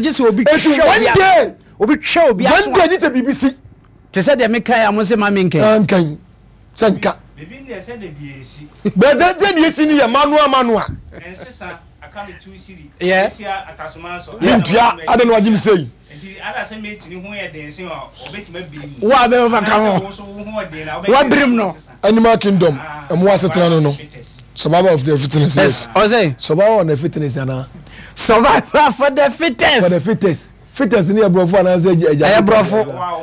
just obi one day obi hwe obi aso one day ni te BBC te say de meka ya mo se ma menken ankan sanka bibi ne se de biesi but the biesi ni ya manual ensesa akame 2 city sia atasoma so ntia ade no agim sei nti ada se meti ni ho ye dense o obetima birim wa be ba ka ho wa birim no Animal Kingdom emo asetena no survival of the fitness yes o say survival on the fitness ana survival for the fittest fittest ni abrofo ana say eja abrofo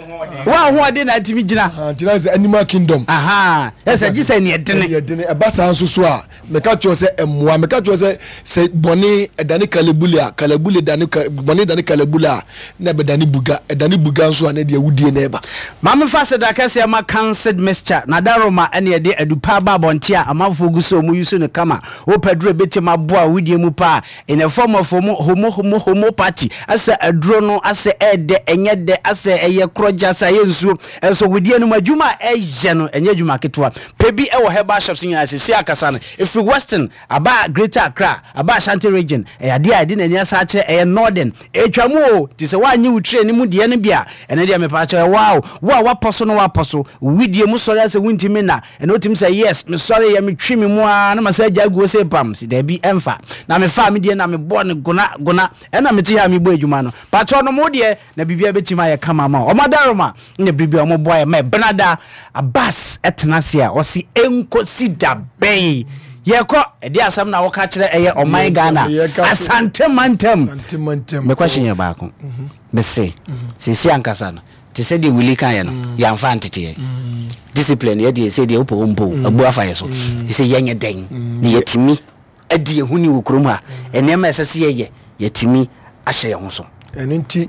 wa ho ade na atimi gina antina say Animal Kingdom yes agisa ni edene e basa nso so a meka cho say emwa meka cho say boni edani kalebule dani boni dani kalebula na be dani buga nso ana de awudie na eba mama fase da kase ma cancelled mixture na daroma ene de adupa ba bonte a amafo guso mu yuso ne kama o paduro betima boa awudie mu pa in a form of homo party asa aduro no asa ede enye de asa eye kroja sa yensu enso wudie no madwuma eje no enye dwuma ketwa pebi e wo heba shops nya asisi akasa no if western aba greater Accra aba Ashanti region ade ade na nya sa che e northern etwamu o ti se wanyi wutre ni mu de ne bia ene de me pa che wow wa poso no wa poso widie mu sori ase wuntimi na ene otim say yes me sorry ya me twi me mu a na masa jago se pam si da bi emfa na me fa me de na me bo ne gona ena me ti ha me bo adwuma no pa cho no mo de na bibia betima ye kama ma o madaroma ne bibia mo boy me Benada Abbas etnasia o si enkosi da bay yeko edi asam na wo ka kire eye oman Ghana asante mantem me question ye ba ko me say sisi ankasa no ti se de wili kan ye no ya mfa ntete discipline ye de se de opo abu afa ye so ti se yenye den ni yetimi adi ehuni wo krom a enema esese ye yetimi ahye ye ho so enunti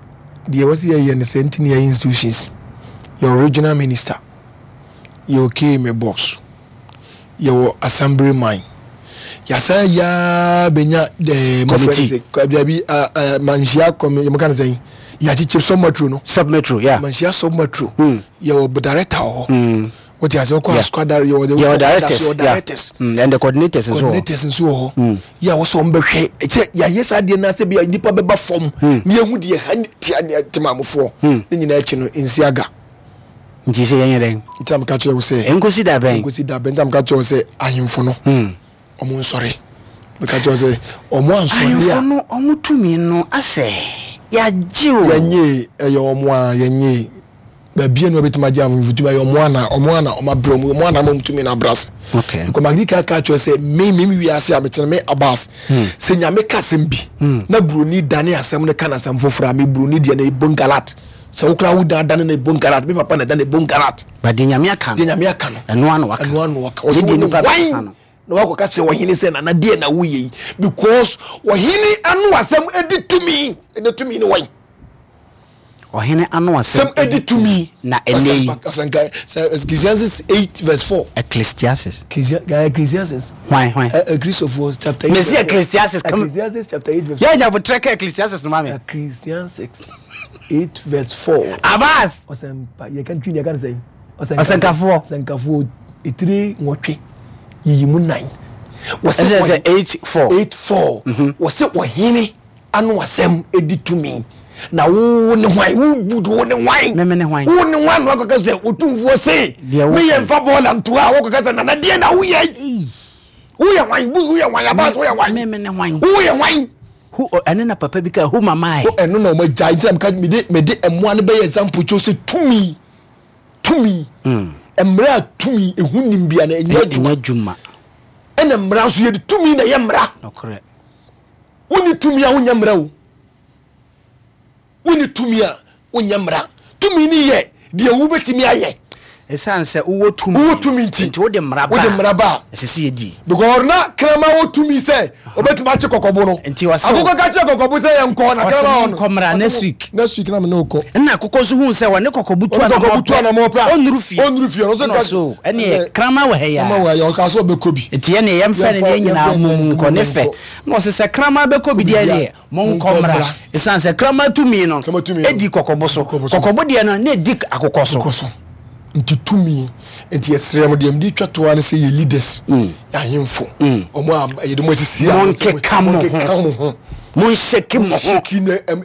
de wasi ye ne sentini ya institutions your regional minister your KM boss your assembly mine ya say ya benya the committee bi manshia committee mo kan say ya chi chief submetro yeah manshia submetro your director what you say ko squad your directors and the coordinators so ya wo so mbehwe ya yesa de na se bia nipa beba form ni ehu de ha timamfo ni nyina achi no insiaga nti se yenye den ntam ka kire wo se enkosi da ben ntam ka kire wo se ahemfo no omo nsori me ka kire se omo ansori a ahemfo no omo tumi no ase ya jiwo yenye eyo omo a yenye ba bia no betima jam mvutuma yo omo ana omabro omo ana mtumi na bras okay ko magika ka kire se me wi ase ametene me Abbas se nyame kasem bi na broni dane asem ne kana asem fofora me broni de na ibongalat so ukra wuda dane na ibongalat me papa na dane ibongalat ba de nyame aka no eno ano waka o se de nipa pesa no wako ka se wohini se na de na wuye because wohini anu asem editumi ni wai ohene anu asem editumi na enei asanka Ecclesiastes 8:4 Ecclesiastes why Ecclesiastes chapter 8 Messi Ecclesiastes chapter 8 yeah ya butreka Ecclesiastes no mame Ecclesiastes 8:4 Abbas osempa ye kan twini kan say osenkafo etiri nwotwe yiyimu 9 wose 8:4 wose wohene anu asem editumi na wo ne hwan wo budu wo ne hwan me ne hwan wo ne hwan no akaka se otumfuo se me ye mfa bola nto a wo akaka se na de na wo ye hwan bu wo hwan Abbas wo ye hwan me ne hwan wo ye hwan who anena papa bi ka who mama ai eno na ma jai time ka me de emo an be example cho se tumi emra tumi ehunim bia na enya dwuma ena mra so ye tumi na ye mra okre woni tumi a wonya mra wo woni tumi a wonya mra tumi ni ye de wu betimi aye esanse wo tumi nti wo de mraba esese yedi because na krama wo tumi se obetima che kokobo no nti wase akoko ka che kokobo se ye nko na krama on komra next week na me no ko na akoko so hu se wone kokobo tu na mo pra onrufi no so ene krama wa heya krama wa ya ka so be kobi nti ye ne ye mfa ne nyina mu ko nefe no se krama be kobi de ye mon komra esanse krama tumi no edi kokobo so kokobo de no na edi akoko so nti tumi nti yesrem de mdi twatoa ne se ye leaders ya hemfo omo ye de mo sisi mon sheki mo sheki ne